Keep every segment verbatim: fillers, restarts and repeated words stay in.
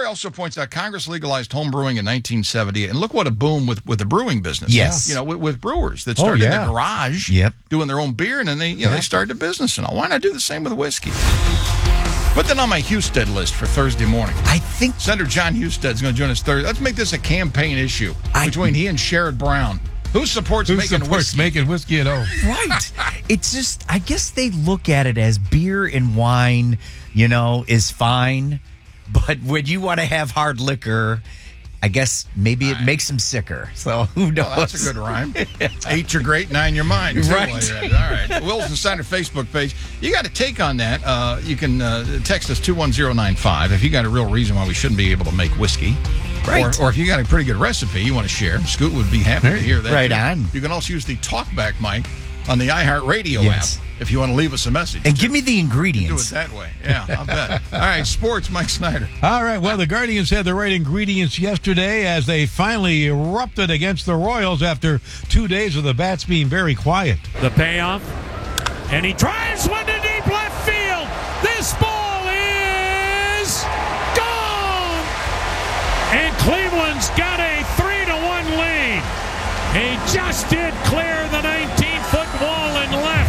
story also points out Congress legalized home brewing in nineteen seventy, and look what a boom with, with the brewing business. Yes. You know, with, with brewers that Oh, started yeah. in the garage Yep. doing their own beer, and then they, you know, Yeah. they started a business and all. Why not do the same with whiskey? Put that on my Husted list for Thursday morning. I think Senator John Husted is going to join us Thursday. Let's make this a campaign issue I- between he and Sherrod Brown. Who supports Who making supports whiskey? making whiskey at home? right. It's just, I guess they look at it as beer and wine, you know, is fine. But when you want to have hard liquor, I guess maybe it makes them sicker. So who knows? Well, that's a good rhyme. Eight your great, nine your mind. too, Right. while you're at it. All right. Wills Insider Facebook page. You got a take on that. Uh, you can uh, text us two one zero nine five if you got a real reason why we shouldn't be able to make whiskey. Right. Or, or if you got a pretty good recipe you want to share, Scoot would be happy to hear that. Right too. on. You can also use the TalkBack mic on the iHeartRadio Yes. app if you want to leave us a message. And give me the Do it ingredients. that way. Yeah, I'll bet. All right, sports, Mike Snyder. All right, well, the Guardians had the right ingredients yesterday as they finally erupted against the Royals after two days of the bats being very quiet. The payoff, and he drives one to deep left field. This ball is gone, and Cleveland's got a three to one lead. He just did clear the nineteen-foot wall and left.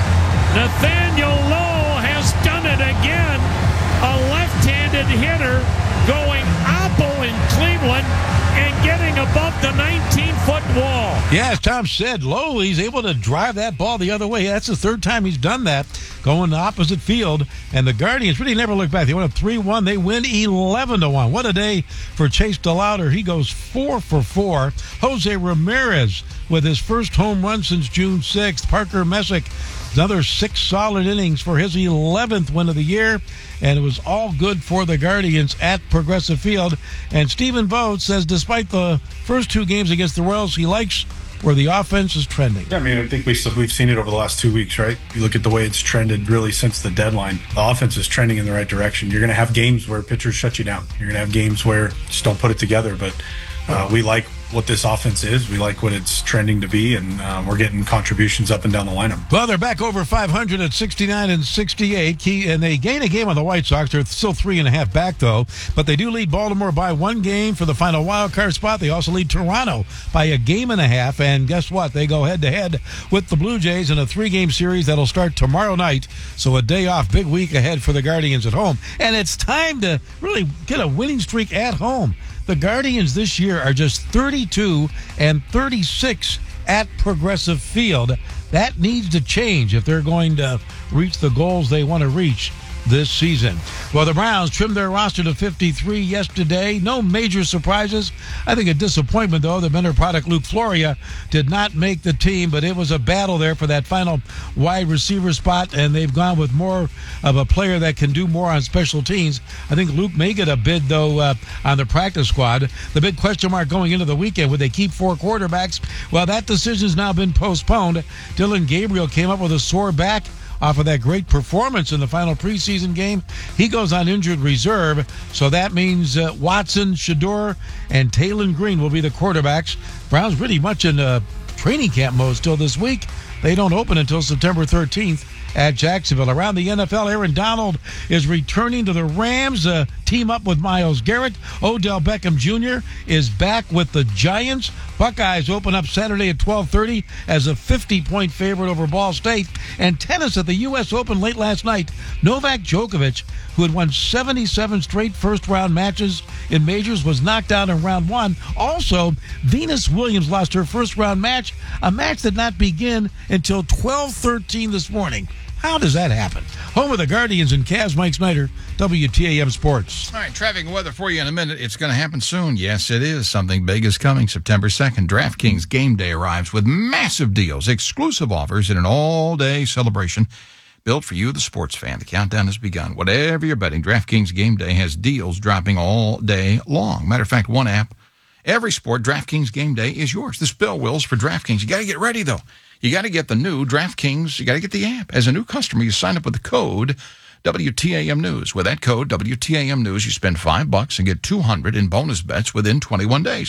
Nathaniel Lowe has done it again. A left-handed hitter going oppo in Cleveland and getting above the nineteen-foot wall. Yeah, as Tom said, Lowe, he's able to drive that ball the other way. That's the third time he's done that, going the opposite field. And the Guardians really never look back. They went up three one. They win eleven to one. What a day for Chase DeLauder. He goes four for four. Jose Ramirez with his first home run since June sixth. Parker Messick, another six solid innings for his eleventh win of the year. And it was all good for the Guardians at Progressive Field. And Stephen Vogt says despite the first two games against the Royals, he likes where the offense is trending. Yeah, I mean, I think we, we've seen it over the last two weeks, right? You look at the way it's trended really since the deadline. The offense is trending in the right direction. You're going to have games where pitchers shut you down. You're going to have games where just don't put it together. But uh, we like what this offense is. We like what it's trending to be, and uh, we're getting contributions up and down the lineup. Well, they're back over five hundred at sixty-nine and sixty-eight. Key, and they gain a game on the White Sox. They're still three and a half back, though. But they do lead Baltimore by one game for the final wild card spot. They also lead Toronto by a game and a half. And guess what? They go head-to-head with the Blue Jays in a three-game series that'll start tomorrow night. So a day off, big week ahead for the Guardians at home. And it's time to really get a winning streak at home. The Guardians this year are just thirty-two and thirty-six at Progressive Field. That needs to change if they're going to reach the goals they want to reach this season. Well, the Browns trimmed their roster to fifty-three yesterday. No major surprises. I think a disappointment, though, that Mentor product Luke Floria did not make the team, but it was a battle there for that final wide receiver spot, and they've gone with more of a player that can do more on special teams. I think Luke may get a bid, though, uh, on the practice squad. The big question mark going into the weekend, would they keep four quarterbacks? Well, that decision's now been postponed. Dylan Gabriel came up with a sore back off of that great performance in the final preseason game. He goes on injured reserve, so that means uh, Watson, Shador, and Taylon Green will be the quarterbacks. Browns pretty much in uh, training camp mode still this week. They don't open until September thirteenth at Jacksonville. Around the N F L, Aaron Donald is returning to the Rams, uh, team up with Myles Garrett. Odell Beckham Junior is back with the Giants. Buckeyes open up Saturday at twelve thirty as a fifty-point favorite over Ball State. And tennis at the U S Open late last night. Novak Djokovic, who had won seventy-seven straight first-round matches in majors, was knocked out in round one. Also, Venus Williams lost her first-round match, a match that did not begin until twelve thirteen this morning. How does that happen? Home of the Guardians and Cavs, Mike Snyder, W T A M Sports. All right, traffic and weather for you in a minute. It's going to happen soon. Yes, it is. Something big is coming September second. DraftKings Game Day arrives with massive deals, exclusive offers, and an all-day celebration built for you, the sports fan. The countdown has begun. Whatever you're betting, DraftKings Game Day has deals dropping all day long. Matter of fact, one app, every sport, DraftKings Game Day is yours. This bill wills for DraftKings. You got to get ready, though. You got to get the new DraftKings. You got to get the app. As a new customer, you sign up with the code W T A M News. With that code, W T A M News, you spend five bucks and get two hundred in bonus bets within twenty-one days.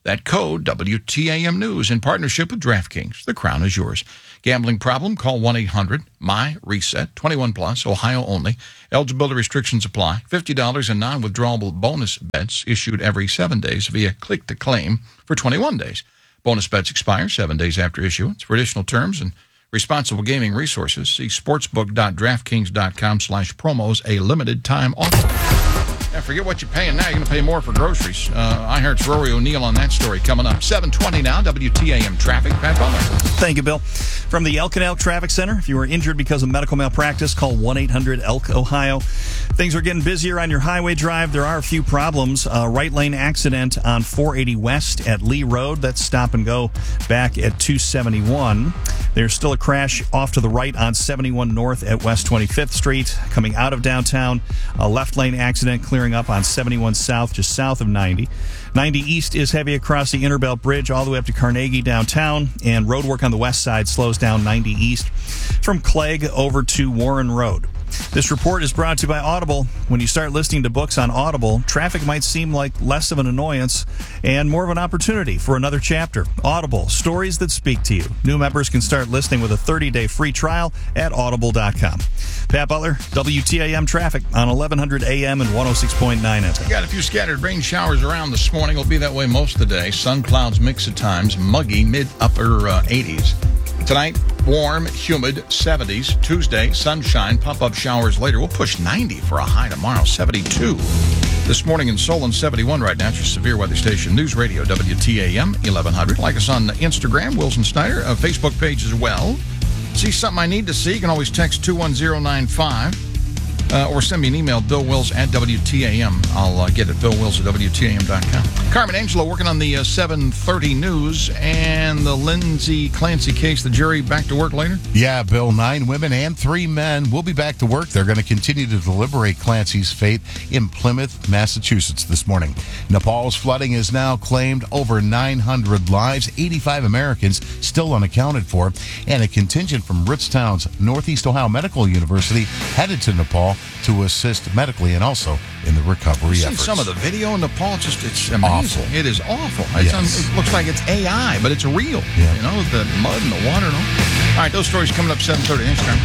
That code, W T A M News, in partnership with DraftKings. The crown is yours. Gambling problem? Call one eight hundred M Y reset. twenty-one plus, Ohio only. Eligibility restrictions apply. fifty dollars in non-withdrawable bonus bets issued every seven days via click-to-claim for twenty-one days. Bonus bets expire seven days after issuance. For additional terms and responsible gaming resources, see sportsbook.draftkings.com slash promos, a limited time offer. Yeah, forget what you're paying now. You're going to pay more for groceries. Uh, iHeart's Rory O'Neill on that story coming up. seven twenty now, W T A M Traffic. Pat Butler. Thank you, Bill. From the Elk and Elk Traffic Center, if you were injured because of medical malpractice, call one eight hundred elk ohio. Things are getting busier on your highway drive. There are a few problems. Uh, right lane accident on four eighty West at Lee Road. That's stop and go back at two seventy-one. There's still a crash off to the right on seventy-one North at West twenty-fifth Street. Coming out of downtown, a left lane accident clearing up on seventy-one South, just south of ninety. ninety East is heavy across the Interbelt Bridge all the way up to Carnegie downtown, and road work on the west side slows down ninety East from Clegg over to Warren Road. This report is brought to you by Audible. When you start listening to books on Audible, traffic might seem like less of an annoyance and more of an opportunity for another chapter. Audible, stories that speak to you. New members can start listening with a thirty-day free trial at audible dot com. Pat Butler, W T A M Traffic on eleven hundred A M and one oh six point nine F M. Got a few scattered rain showers around this morning. It'll be that way most of the day. Sun clouds mix at times. Muggy, mid-upper uh, eighties. Tonight, warm, humid, seventies. Tuesday, sunshine, pop-up showers later. We'll push ninety for a high tomorrow, seventy-two. This morning in Solon, seventy-one right now. It's your severe weather station, News Radio, W T A M, eleven hundred. Like us on Instagram, Wilson Snyder, a Facebook page as well. See something I need to see? You can always text two one zero nine five uh, or send me an email, Bill Wills at W T A M. I'll uh, get it, Bill Wills at W T A M dot com. Carmen Angelo working on the uh, seven thirty news and the Lindsay Clancy case. The jury back to work later? Yeah, Bill, nine women and three men will be back to work. They're going to continue to deliberate Clancy's fate in Plymouth, Massachusetts this morning. Nepal's flooding has now claimed over nine hundred lives, eighty-five Americans still unaccounted for, and a contingent from Ritztown's Northeast Ohio Medical University headed to Nepal to assist medically and also in the recovery I've seen efforts. some of the video in Nepal, just it's amazing. Awful. It is awful. It's Yes. un, it looks like it's A I, but it's real. Yeah. You know, the mud and the water and all. All right, those stories coming up seven thirty next time.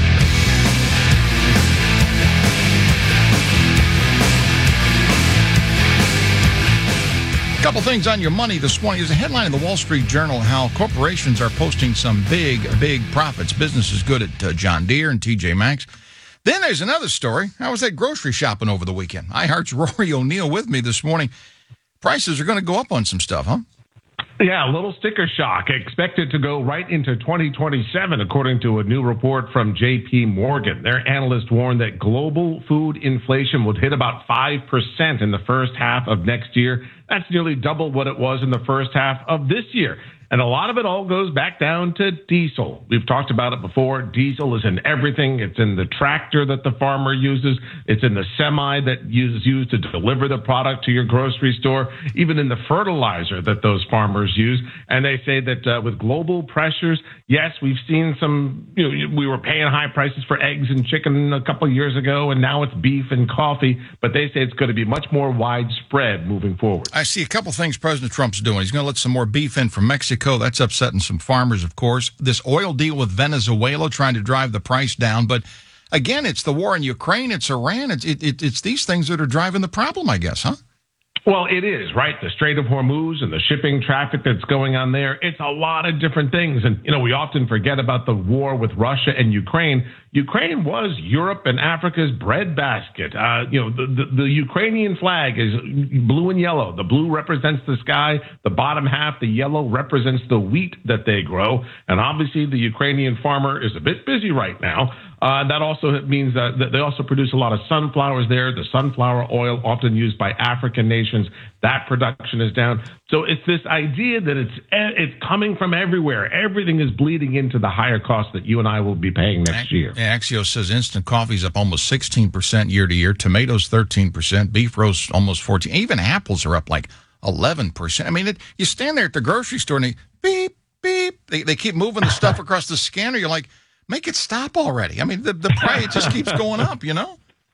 Couple things on your money this morning. There's a headline in the Wall Street Journal how corporations are posting some big, big profits. Business is good at uh, John Deere and T J Maxx. Then there's another story. I was at grocery shopping over the weekend. iHeart's Rory O'Neill with me this morning. Prices are going to go up on some stuff, huh? Yeah, a little sticker shock expected to go right into twenty twenty-seven, according to a new report from J P Morgan. Their analyst warned that global food inflation would hit about five percent in the first half of next year. That's nearly double what it was in the first half of this year. And a lot of it all goes back down to diesel. We've talked about it before. Diesel is in everything. It's in the tractor that the farmer uses. It's in the semi that is used to deliver the product to your grocery store, even in the fertilizer that those farmers use. And they say that uh, with global pressures, yes, we've seen some, you know, we were paying high prices for eggs and chicken a couple of years ago, and now it's beef and coffee. But they say it's going to be much more widespread moving forward. I see a couple things President Trump's doing. He's going to let some more beef in from Mexico. That's upsetting some farmers, of course. This oil deal with Venezuela trying to drive the price down. But again, it's the war in Ukraine. It's Iran. It's, it, it, it's these things that are driving the problem, I guess, huh? Well, it is, right? The Strait of Hormuz and the shipping traffic that's going on there. It's a lot of different things. And, you know, we often forget about the war with Russia and Ukraine. Ukraine was Europe and Africa's breadbasket. Uh, you know, the, the, the Ukrainian flag is blue and yellow. The blue represents the sky. The bottom half, the yellow, represents the wheat that they grow. And obviously, the Ukrainian farmer is a bit busy right now. Uh, that also means uh, that they also produce a lot of sunflowers there. The sunflower oil, often used by African nations, that production is down. So it's this idea that it's it's coming from everywhere. Everything is bleeding into the higher cost that you and I will be paying next year. Axios says instant coffee's up almost sixteen percent year to year. Tomatoes thirteen percent. Beef roast almost fourteen percent. Even apples are up like eleven percent. I mean, it, you stand there at the grocery store and they beep, beep. They, they keep moving the stuff across the scanner. You're like, make it stop already. I mean, the, the price just keeps going up, you know?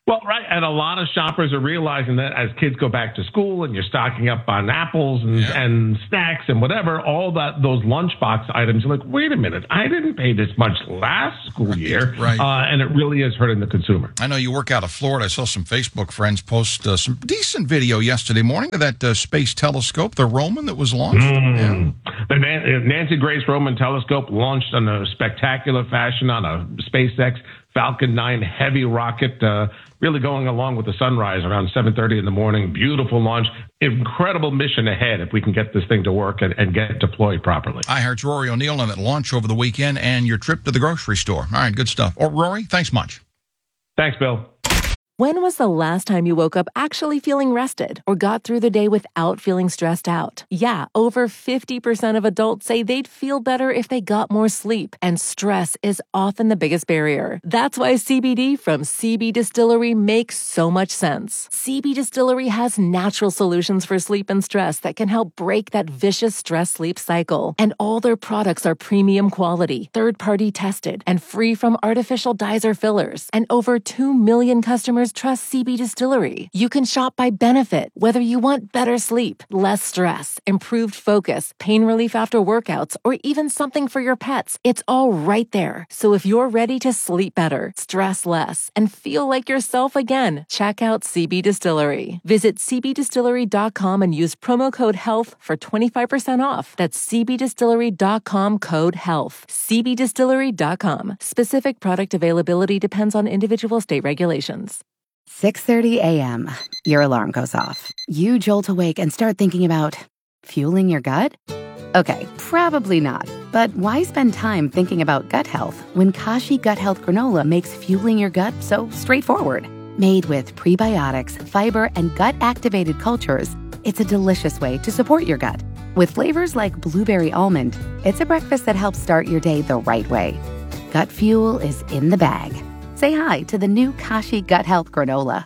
Well, right. And a lot of shoppers are realizing that as kids go back to school and you're stocking up on apples and, yeah. and snacks and whatever, all that those lunchbox items, you're like, wait a minute, I didn't pay this much last school right, year. Right. Uh, and it really is hurting the consumer. I know you work out of Florida. I saw some Facebook friends post uh, some decent video yesterday morning of that uh, space telescope, the Roman that was launched. Mm. Yeah. The Nan- Nancy Grace Roman telescope launched in a spectacular fashion on a SpaceX Falcon nine heavy rocket, uh, really going along with the sunrise around seven thirty in the morning. Beautiful launch. Incredible mission ahead if we can get this thing to work and, and get deployed properly. iHeart's Rory O'Neill on that launch over the weekend and your trip to the grocery store. All right, good stuff. Oh, Rory, thanks much. Thanks, Bill. When was the last time you woke up actually feeling rested or got through the day without feeling stressed out? Yeah, over fifty percent of adults say they'd feel better if they got more sleep, and stress is often the biggest barrier. That's why C B D from C B Distillery makes so much sense. C B Distillery has natural solutions for sleep and stress that can help break that vicious stress-sleep cycle. And all their products are premium quality, third-party tested, and free from artificial dyes or fillers. And over two million customers trust C B Distillery. You can shop by benefit, whether you want better sleep, less stress, improved focus, pain relief after workouts, or even something for your pets. It's all right there. So if you're ready to sleep better, stress less, and feel like yourself again, check out C B Distillery. Visit c b distillery dot com and use promo code HEALTH for twenty-five percent off. That's c b distillery dot com code HEALTH. c b distillery dot com. Specific product availability depends on individual state regulations. six thirty a.m. Your alarm goes off. You jolt awake and start thinking about fueling your gut? Okay, probably not. But why spend time thinking about gut health when Kashi Gut Health Granola makes fueling your gut so straightforward? Made with prebiotics, fiber, and gut-activated cultures, it's a delicious way to support your gut. With flavors like blueberry almond, it's a breakfast that helps start your day the right way. Gut fuel is in the bag. Say hi to the new Kashi Gut Health Granola.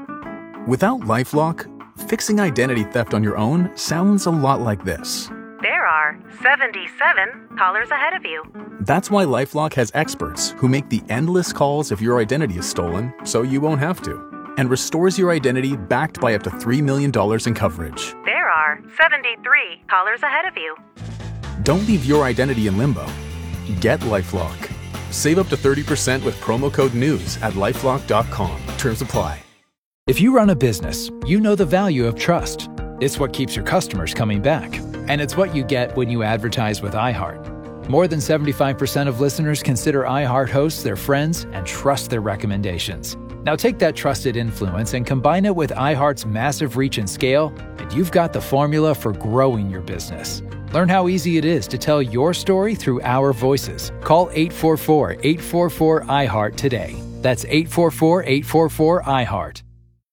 Without LifeLock, fixing identity theft on your own sounds a lot like this. There are seventy-seven callers ahead of you. That's why LifeLock has experts who make the endless calls if your identity is stolen, so you won't have to, and restores your identity backed by up to three million dollars in coverage. There are seventy-three callers ahead of you. Don't leave your identity in limbo. Get LifeLock. Save up to thirty percent with promo code NEWS at lifelock dot com. Terms apply. If you run a business, you know the value of trust. It's what keeps your customers coming back. And it's what you get when you advertise with iHeart. More than seventy-five percent of listeners consider iHeart hosts their friends and trust their recommendations. Now take that trusted influence and combine it with iHeart's massive reach and scale, and you've got the formula for growing your business. Learn how easy it is to tell your story through our voices. Call eight four four, eight four four, I heart today. That's eight four four, eight four four, I heart.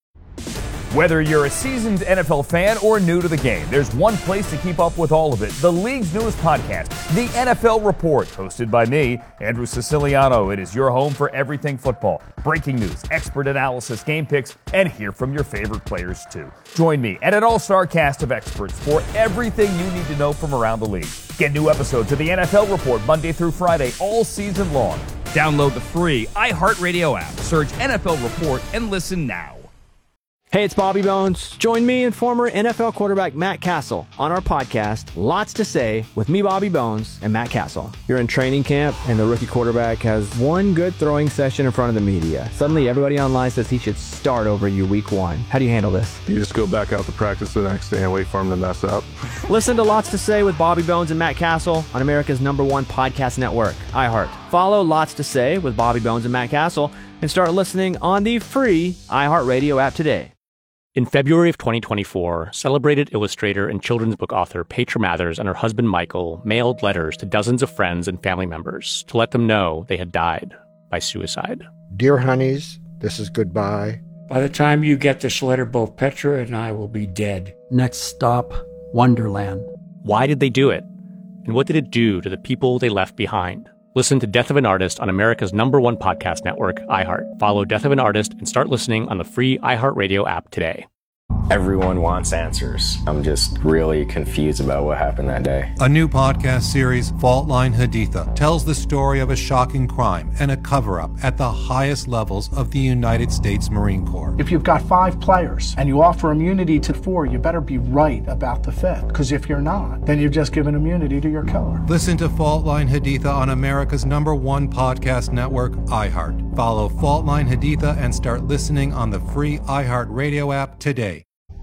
Whether you're a seasoned N F L fan or new to the game, there's one place to keep up with all of it. The league's newest podcast, The N F L Report, hosted by me, Andrew Siciliano. It is your home for everything football. Breaking news, expert analysis, game picks, and hear from your favorite players too. Join me and an all-star cast of experts for everything you need to know from around the league. Get new episodes of The N F L Report Monday through Friday all season long. Download the free iHeartRadio app. Search N F L Report and listen now. Hey, it's Bobby Bones. Join me and former N F L quarterback Matt Castle on our podcast, Lots to Say, with me, Bobby Bones, and Matt Castle. You're in training camp, and the rookie quarterback has one good throwing session in front of the media. Suddenly, everybody online says he should start over you week one. How do you handle this? You just go back out to practice the next day and wait for him to mess up. Listen to Lots to Say with Bobby Bones and Matt Castle on America's number one podcast network, iHeart. Follow Lots to Say with Bobby Bones and Matt Castle and start listening on the free iHeartRadio app today. In February of twenty twenty-four, celebrated illustrator and children's book author Petra Mathers and her husband Michael mailed letters to dozens of friends and family members to let them know they had died by suicide. Dear honeys, this is goodbye. By the time you get this letter, both Petra and I will be dead. Next stop, Wonderland. Why did they do it? And what did it do to the people they left behind? Listen to Death of an Artist on America's number one podcast network, iHeart. Follow Death of an Artist and start listening on the free iHeartRadio app today. Everyone wants answers. I'm just really confused about what happened that day. A new podcast series, Fault Line Haditha, tells the story of a shocking crime and a cover-up at the highest levels of the United States Marine Corps. If you've got five players and you offer immunity to four, you better be right about the fifth. Because if you're not, then you've just given immunity to your killer. Listen to Fault Line Haditha on America's number one podcast network, iHeart. Follow Fault Line Haditha and start listening on the free iHeart Radio app today.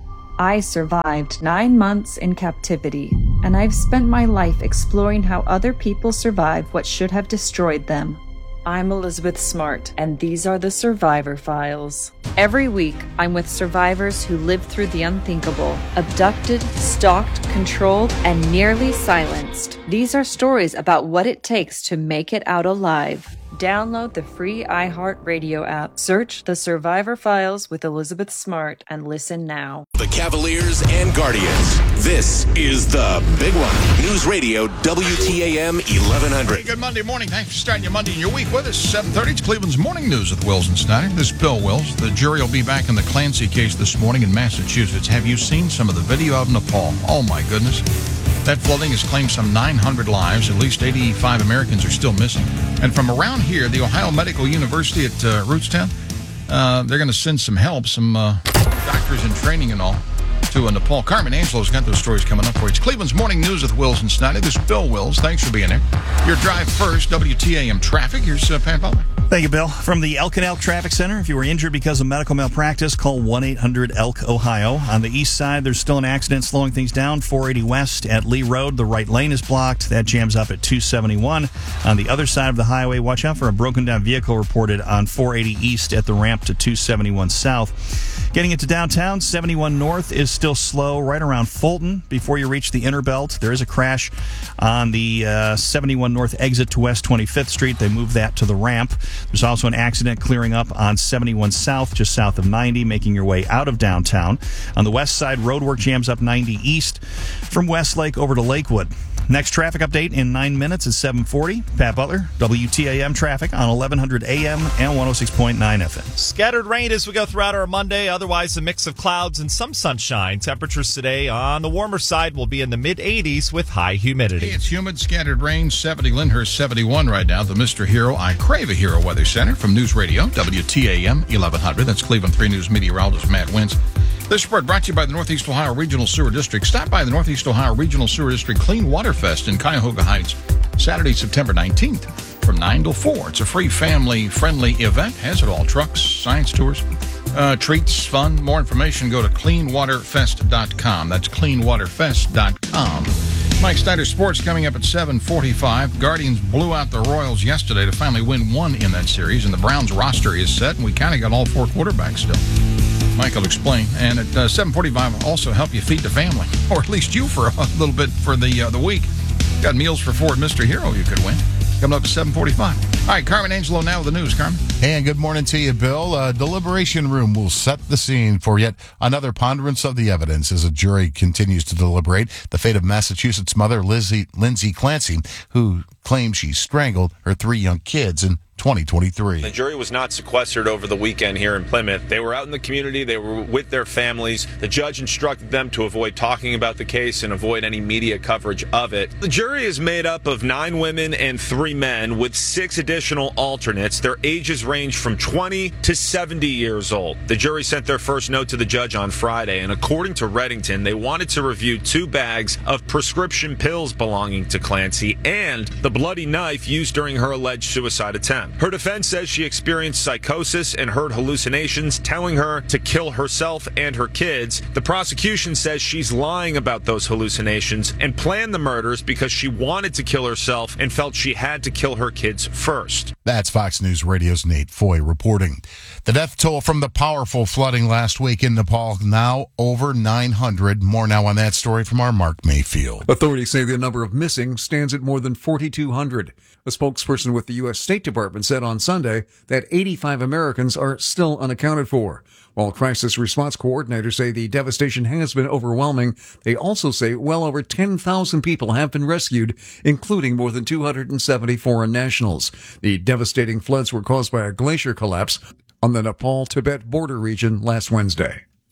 I survived nine months in captivity, and I've spent my life exploring how other people survive what should have destroyed them. I'm Elizabeth Smart, and these are the Survivor Files. Every week, I'm with survivors who lived through the unthinkable, abducted, stalked, controlled, and nearly silenced. These are stories about what it takes to make it out alive. Download the free iHeartRadio app. Search The Survivor Files with Elizabeth Smart and listen now. The Cavaliers and Guardians. This is the big one. News Radio W T A M eleven hundred. Hey, good Monday morning. Thanks for starting your Monday and your week with us. seven thirty, it's Cleveland's Morning News with Wills and Snyder. This is Bill Wills. The jury will be back in the Clancy case this morning in Massachusetts. Have you seen some of the video of Nepal? Oh, my goodness. That flooding has claimed some nine hundred lives. At least eighty-five Americans are still missing. And from around here, the Ohio Medical University at uh, Rootstown, uh, they're going to send some help, some uh, doctors in training and all, to uh, Nepal. Carmen Angelo's got those stories coming up for you. It's Cleveland's Morning News with Wills and Snyder. This is Bill Wills. Thanks for being there. Your drive first, W T A M traffic. Here's uh, Pat Butler. Thank you, Bill. From the Elk and Elk Traffic Center, if you were injured because of medical malpractice, call one eight hundred elk ohio. On the east side, there's still an accident slowing things down. four eighty west at Lee Road, the right lane is blocked. That jams up at two seventy-one. On the other side of the highway, watch out for a broken down vehicle reported on four eighty east at the ramp to two seventy-one south. Getting into downtown, seventy-one north is still slow right around Fulton. Before you reach the inner belt, there is a crash on the uh, seventy-one north exit to West twenty-fifth Street. They moved that to the ramp. There's also an accident clearing up on seventy-one south, just south of ninety, making your way out of downtown. On the west side, roadwork jams up ninety east from Westlake over to Lakewood. Next traffic update in nine minutes is seven forty. Pat Butler, W T A M traffic on eleven hundred A M and one oh six point nine F M. Scattered rain as we go throughout our Monday. Otherwise, a mix of clouds and some sunshine. Temperatures today on the warmer side will be in the mid eighties with high humidity. Hey, it's humid, scattered rain. seventy, Lyndhurst seventy-one right now. The Mister Hero, I Crave a Hero Weather Center from News Radio, W T A M eleven hundred. That's Cleveland three News meteorologist Matt Wentz. This report brought to you by the Northeast Ohio Regional Sewer District. Stop by the Northeast Ohio Regional Sewer District Clean Water Fest in Cuyahoga Heights, Saturday, September nineteenth from nine till four. It's a free family-friendly event. Has it all. Trucks, science tours, uh, treats, fun. More information, go to clean water fest dot com. That's clean water fest dot com. Mike Snyder Sports coming up at seven forty-five. Guardians blew out the Royals yesterday to finally win one in that series, and the Browns roster is set, and we kind of got all four quarterbacks still. Mike will explain. And at uh, seven forty-five, will also help you feed the family, or at least you for a little bit for the uh, the week. Got meals for four at Mister Hero you could win. Coming up at seven forty-five. All right, Carmen Angelo now with the news. Carmen. Hey, and good morning to you, Bill. Uh, deliberation room will set the scene for yet another ponderance of the evidence as a jury continues to deliberate the fate of Massachusetts mother Lizzie, Lindsay Clancy, who claims she strangled her three young kids in twenty twenty-three. The jury was not sequestered over the weekend here in Plymouth. They were out in the community. They were with their families. The judge instructed them to avoid talking about the case and avoid any media coverage of it. The jury is made up of nine women and three men with six additional alternates. Their ages range from twenty to seventy years old. The jury sent their first note to the judge on Friday, and according to Reddington, they wanted to review two bags of prescription pills belonging to Clancy and the bloody knife used during her alleged suicide attempt. Her defense says she experienced psychosis and heard hallucinations telling her to kill herself and her kids. The prosecution says she's lying about those hallucinations and planned the murders because she wanted to kill herself and felt she had to kill her kids first. That's Fox News Radio's Nate Foy reporting. The death toll from the powerful flooding last week in Nepal now over nine hundred. More now on that story from our Mark Mayfield. Authorities say the number of missing stands at more than forty-two hundred. A spokesperson with the U S State Department said on Sunday that eighty-five Americans are still unaccounted for. While crisis response coordinators say the devastation has been overwhelming, they also say well over ten thousand people have been rescued, including more than two hundred seventy foreign nationals. The devastating floods were caused by a glacier collapse on the Nepal-Tibet border region last Wednesday.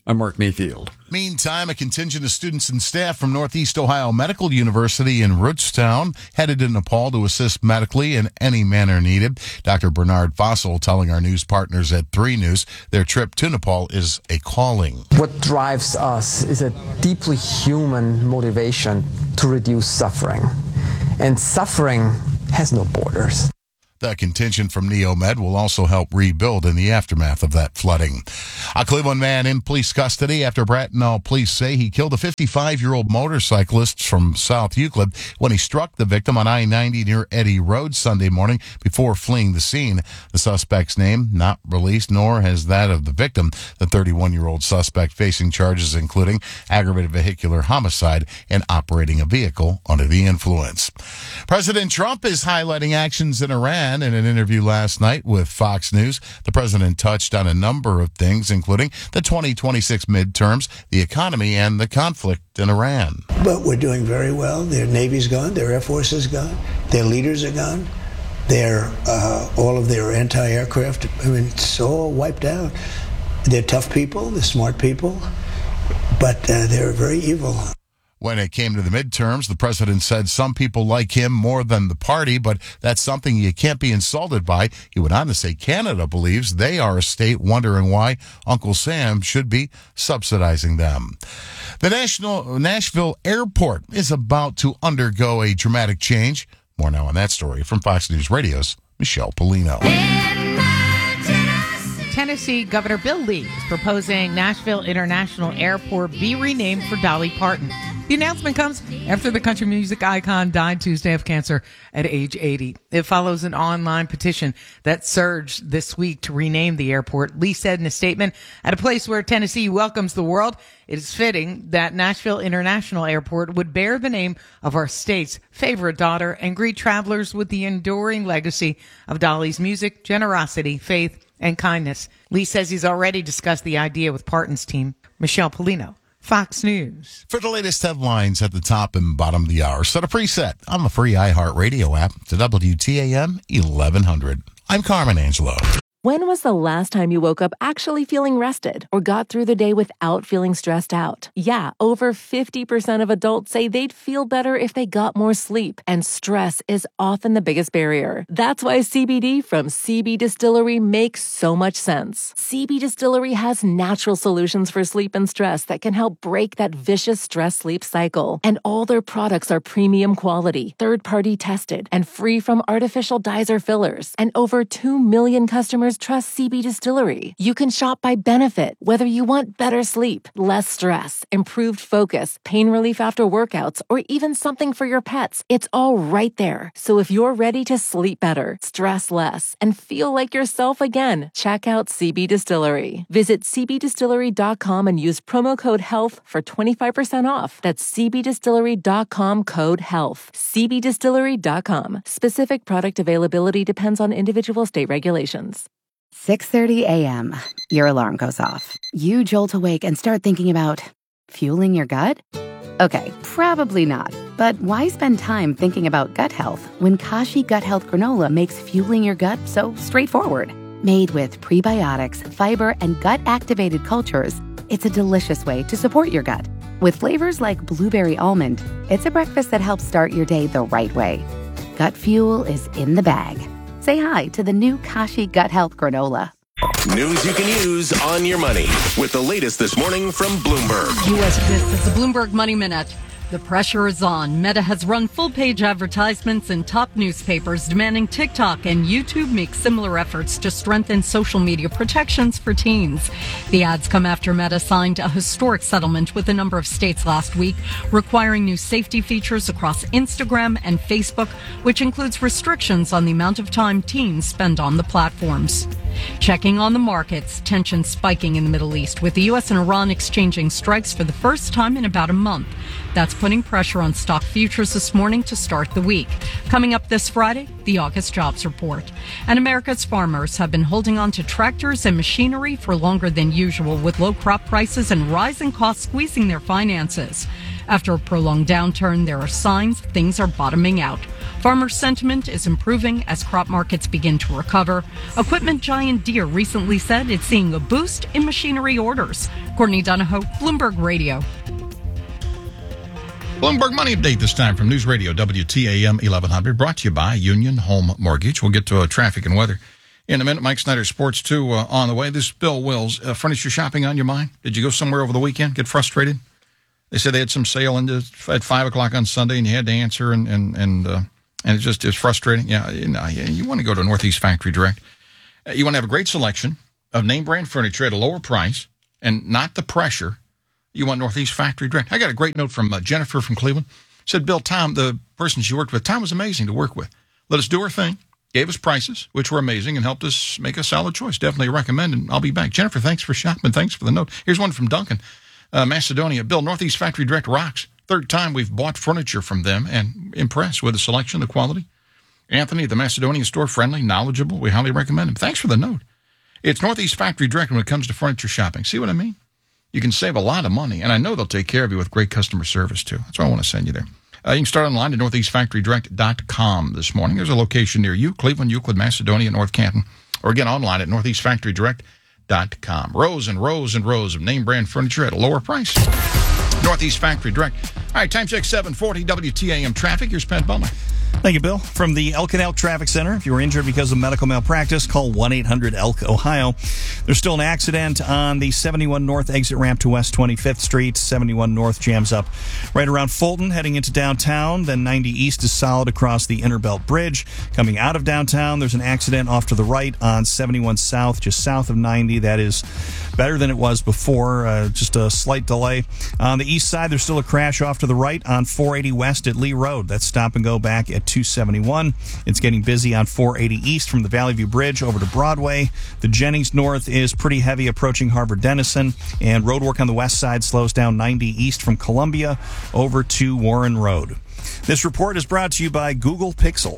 I'm Mark Mayfield. Meantime, a contingent of students and staff from Northeast Ohio Medical University in Rootstown headed to Nepal to assist medically in any manner needed. Doctor Bernard Fossil telling our news partners at three News their trip to Nepal is a calling. What drives us is a deeply human motivation to reduce suffering. And suffering has no borders. The contingent from NeoMed will also help rebuild in the aftermath of that flooding. A Cleveland man in police custody after Bracknell police say he killed a fifty-five-year-old motorcyclist from South Euclid when he struck the victim on I ninety near Eddy Road Sunday morning before fleeing the scene. The suspect's name not released, nor has that of the victim. The thirty-one-year-old suspect facing charges including aggravated vehicular homicide and operating a vehicle under the influence. President Trump is highlighting actions in Iran. In an interview last night with Fox News, the president touched on a number of things, including the twenty twenty-six midterms, the economy, and the conflict in Iran. But we're doing very well. Their Navy's gone, their Air Force is gone, their leaders are gone, their uh, all of their anti-aircraft, I mean, it's all wiped out. They're tough people, they're smart people, but uh, they're very evil. When it came to the midterms, the president said some people like him more than the party, but that's something you can't be insulted by. He went on to say Canada believes they are a state wondering why Uncle Sam should be subsidizing them. The National Nashville Airport is about to undergo a dramatic change. More now on that story from Fox News Radio's Michelle Polino. Tennessee Governor Bill Lee is proposing Nashville International Airport be renamed for Dolly Parton. The announcement comes after the country music icon died Tuesday of cancer at age eighty. It follows an online petition that surged this week to rename the airport. Lee said in a statement, at a place where Tennessee welcomes the world, it is fitting that Nashville International Airport would bear the name of our state's favorite daughter and greet travelers with the enduring legacy of Dolly's music, generosity, faith, and kindness. Lee says he's already discussed the idea with Parton's team. Michelle Polino, Fox News. For the latest headlines at the top and bottom of the hour, set a preset on the free iHeartRadio app to W T A M eleven hundred. I'm Carmen Angelo. When was the last time you woke up actually feeling rested or got through the day without feeling stressed out? Yeah, over fifty percent of adults say they'd feel better if they got more sleep, and stress is often the biggest barrier. That's why C B D from C B Distillery makes so much sense. C B Distillery has natural solutions for sleep and stress that can help break that vicious stress-sleep cycle. And all their products are premium quality, third-party tested, and free from artificial dyes or fillers. And over two million customers trust C B Distillery. You can shop by benefit, whether you want better sleep, less stress, improved focus, pain relief after workouts, or even something for your pets. It's all right there. So if you're ready to sleep better, stress less, and feel like yourself again, check out C B Distillery. Visit C B distillery dot com and use promo code HEALTH for twenty-five percent off. That's C B distillery dot com code HEALTH. C B distillery dot com. Specific product availability depends on individual state regulations. six thirty a.m. Your alarm goes off. You jolt awake and start thinking about fueling your gut? Okay, probably not. But why spend time thinking about gut health when Kashi Gut Health Granola makes fueling your gut so straightforward? Made with prebiotics, fiber, and gut-activated cultures, it's a delicious way to support your gut. With flavors like blueberry almond, it's a breakfast that helps start your day the right way. Gut fuel is in the bag. Say hi to the new Kashi Gut Health Granola. News you can use on your money with the latest this morning from Bloomberg. U S This is the Bloomberg Money Minute. The pressure is on. Meta has run full-page advertisements in top newspapers demanding TikTok and YouTube make similar efforts to strengthen social media protections for teens. The ads come after Meta signed a historic settlement with a number of states last week, requiring new safety features across Instagram and Facebook, which includes restrictions on the amount of time teens spend on the platforms. Checking on the markets, tension spiking in the Middle East, with the U S and Iran exchanging strikes for the first time in about a month. That's putting pressure on stock futures this morning to start the week. Coming up this Friday, the August jobs report. And America's farmers have been holding on to tractors and machinery for longer than usual, with low crop prices and rising costs squeezing their finances. After a prolonged downturn, there are signs things are bottoming out. Farmer sentiment is improving as crop markets begin to recover. Equipment giant Deere recently said it's seeing a boost in machinery orders. Courtney Donahoe, Bloomberg Radio. Bloomberg Money Update this time from News Radio W T A M eleven hundred, brought to you by Union Home Mortgage. We'll get to uh, traffic and weather in a minute. Mike Snyder Sports two uh, on the way. This is Bill Wills. Uh, furniture shopping on your mind? Did you go somewhere over the weekend, get frustrated? They said they had some sale into, at five o'clock on Sunday, and you had to answer, and and and, uh, and it just is frustrating. Yeah, you know, you want to go to Northeast Factory Direct. Uh, you want to have a great selection of name brand furniture at a lower price and not the pressure. You want Northeast Factory Direct. I got a great note from uh, Jennifer from Cleveland. Said, Bill, Tom, the person she worked with, Tom was amazing to work with. Let us do our thing. Gave us prices, which were amazing, and helped us make a solid choice. Definitely recommend, and I'll be back. Jennifer, thanks for shopping. Thanks for the note. Here's one from Duncan, uh, Macedonia. Bill, Northeast Factory Direct rocks. Third time we've bought furniture from them and impressed with the selection, the quality. Anthony, the Macedonian store, friendly, knowledgeable. We highly recommend him. Thanks for the note. It's Northeast Factory Direct when it comes to furniture shopping. See what I mean? You can save a lot of money, and I know they'll take care of you with great customer service, too. That's why I want to send you there. Uh, you can start online at northeast factory direct dot com this morning. There's a location near you, Cleveland, Euclid, Macedonia, North Canton, or again online at northeast factory direct dot com. Rows and rows and rows of name-brand furniture at a lower price. Northeast Factory Direct. All right, time check seven forty W T A M traffic. Here's Pat Butler. Thank you, Bill. From the Elk and Elk Traffic Center, if you were injured because of medical malpractice, call one eight hundred elk ohio. There's still an accident on the seventy-one North exit ramp to West twenty-fifth Street. seventy-one North jams up right around Fulton, heading into downtown. Then ninety East is solid across the Interbelt Bridge. Coming out of downtown, there's an accident off to the right on seventy-one South, just south of ninety. That is better than it was before, uh, just a slight delay. On the east side, there's still a crash off to the right on four eighty West at Lee Road. That's stop and go back at two seventy-one. It's getting busy on four eighty East from the Valley View Bridge over to Broadway. The Jennings North is pretty heavy approaching Harvard Dennison, and road work on the west side slows down ninety East from Columbia over to Warren Road. This report is brought to you by Google Pixel.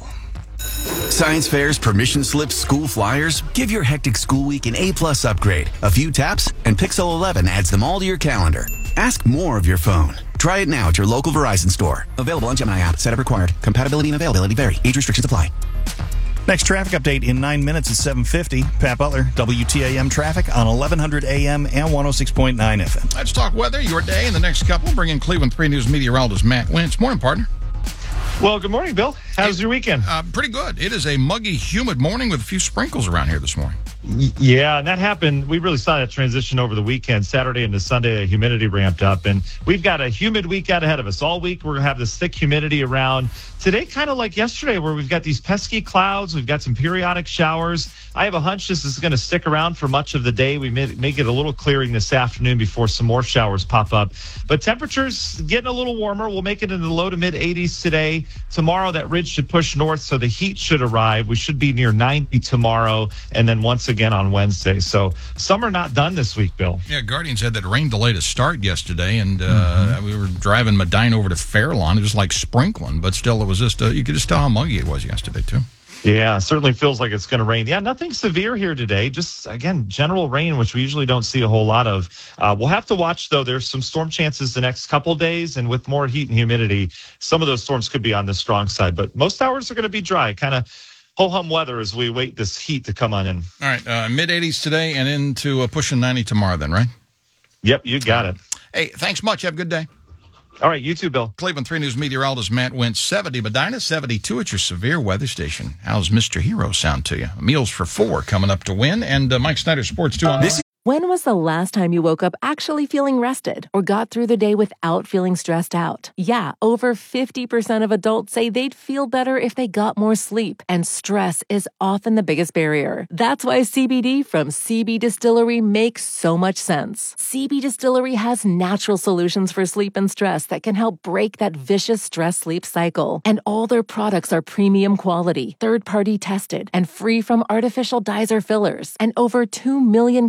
Science fairs, permission slips, school flyers. Give your hectic school week an A-plus upgrade. A few taps, and Pixel eleven adds them all to your calendar. Ask more of your phone. Try it now at your local Verizon store. Available on Gemini app. Setup required. Compatibility and availability vary. Age restrictions apply. Next traffic update in nine minutes at seven fifty. Pat Butler, W T A M traffic on eleven hundred A M and one oh six point nine F M. Let's talk weather, your day, and the next couple. Bring in Cleveland three News meteorologist Matt Wentz. Morning, partner. Well, good morning, Bill. How's your weekend? Uh, pretty good. It is a muggy, humid morning with a few sprinkles around here this morning. Yeah, and that happened. We really saw that transition over the weekend. Saturday into Sunday, the humidity ramped up, and we've got a humid week out ahead of us. All week, we're going to have this thick humidity around. Today, kind of like yesterday, where we've got these pesky clouds. We've got some periodic showers. I have a hunch this is going to stick around for much of the day. We may, may get a little clearing this afternoon before some more showers pop up. But temperatures getting a little warmer. We'll make it into the low to mid eighties today. Tomorrow, that ridge should push north, so the heat should arrive. We should be near ninety tomorrow, and then once again on Wednesday. So summer not done this week, Bill. Yeah, Guardians had that rain delay to start yesterday, and uh, Mm-hmm. we were driving Medina over to Fairlawn. It was like sprinkling, but still, it was just, uh, you could just tell how muggy it was yesterday, too. Yeah, certainly feels like it's going to rain. Yeah, nothing severe here today. Just, again, general rain, which we usually don't see a whole lot of. Uh, we'll have to watch, though. There's some storm chances the next couple days, and with more heat and humidity, some of those storms could be on the strong side. But most hours are going to be dry, kind of ho-hum weather as we wait this heat to come on in. All right, uh, mid eighties today and into uh, pushing ninety tomorrow then, right? Yep, you got it. Hey, thanks much. Have a good day. All right, you too, Bill. Cleveland three News meteorologist Matt Wentz. seventy Medina, seventy-two at your severe weather station. How's Mister Hero sound to you? Meals for Four coming up to win, and uh, Mike Snyder Sports two on this. When was the last time you woke up actually feeling rested or got through the day without feeling stressed out? Yeah, over fifty percent of adults say they'd feel better if they got more sleep, and stress is often the biggest barrier. That's why C B D from C B Distillery makes so much sense. C B Distillery has natural solutions for sleep and stress that can help break that vicious stress-sleep cycle. And all their products are premium quality, third-party tested, and free from artificial dyes or fillers. And over two million customers